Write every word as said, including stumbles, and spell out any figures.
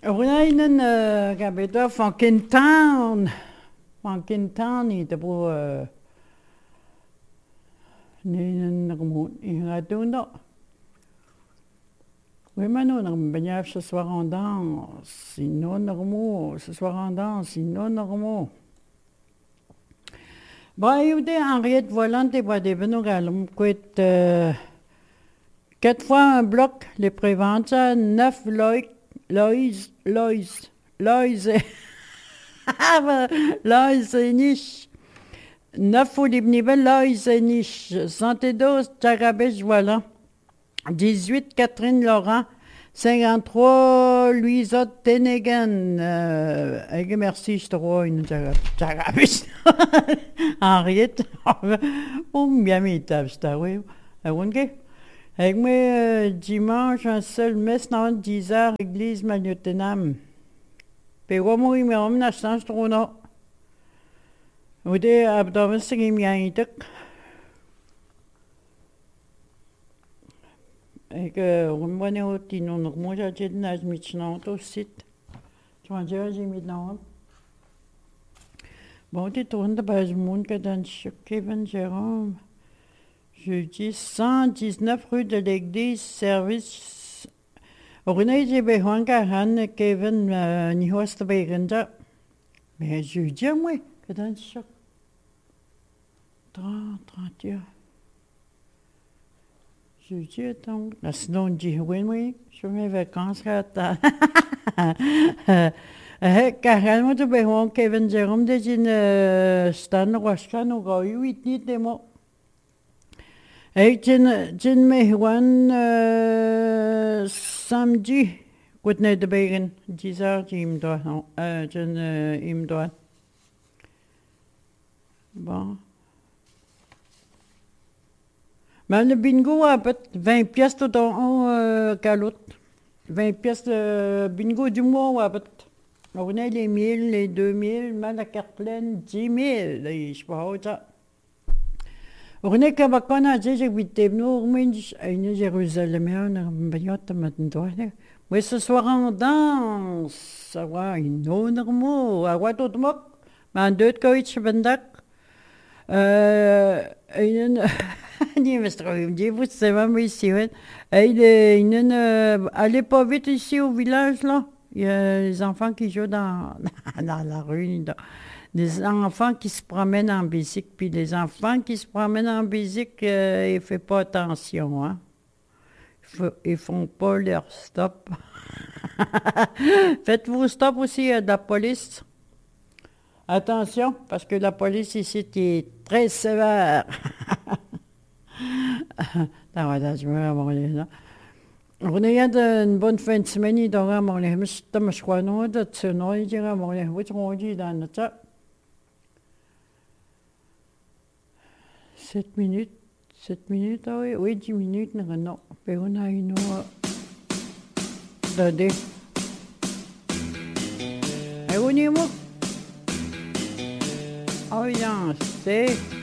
Ruinen gabedo Funkin Town. Funkin Town ito po ninin nakumut ihatundo. Oui, Mano, nagbanyaw ce soir en danse, sinon nakumo, ce soir en danse, sinon nakumo. Bah, il y a Henriette Volante et Bois-des Benogalum, quit quatre fois un bloc, les préventes, neuf Loïs, Loïs, Loïs, Loïs, Loïs et Niche, neuf au Libnivel, Loïs et Niche, soixante-douze, Tcharabesh, voilà, dix-huit, Catherine Laurent, cinquante-trois, Louisa Tenegan, euh, merci, je te crois, une Tcharabesh, Henriette, oh, bien, mais t'as vu, t'as vu, avec moi, euh, dimanche, un seul messe dans dix heures, église Maliotenam. Puis, moi, moi, je me remets à ce temps-là. Vous dites, abdomen, c'est qu'il y a un truc. Et que, on me voit au tino, donc moi, j'ai dit, je me suis mis au site. Tu vas dire, j'ai mis dans. Bon, tu tournes de base, le monde que dans le Kevin Jérôme. Jeudi cent dix-neuf rue de l'église, service. Ornay j'ai besoin qu'un Kevin n'y hoste pas. Mais jeudi, moi, que dans le choc. trente, trente ans. Jeudi, donc. Sinon, dit oui, oui, je mes vacances à ta. Car moi, tu besoin Kevin Jérôme de une stand Washkan ou Goy, huit nids de mots. Hey, Jin, Jin Mehuan, euh, samedi, good night de Bacon, dix heures, Jim doit, non, euh, Jin, euh, im doit. Bon. Mais le bingo a peut vingt pièces tout en euh, calotte. vingt pièces de bingo du mois, ou à peut on a les mille, les deux mille, mais la carte pleine, dix mille, je sais pas où ça. On est comme on a dit, j'ai vu nous, mais une Jérusalem, on a bien maintenant. Mais ce soir en danse, ça va, une autre mot, à quoi tout mot, mais un deux coach bendak. Euh, une, ni me trouve, dis vous, c'est vraiment ici, ouais. Et une, allez pas vite ici au village là. Il y a les enfants qui jouent dans, dans la rue. Dans, des enfants qui se promènent en bicycle, puis les enfants qui se promènent en bicycle, euh, ils ne font pas attention, hein. Ils ne font pas leur stop. Faites-vous stop aussi euh, de la police. Attention, parce que la police ici est très sévère. On a une bonne fin de semaine, il doit avoir les mystères, je crois, non, de ce nom, il dirait, bon, les routes ont dit dans le chat. sept minutes, sept minutes, ah oui, oui, dix minutes, non, non, mais on a une heure de dé. Et on est où? Oh, bien, c'est...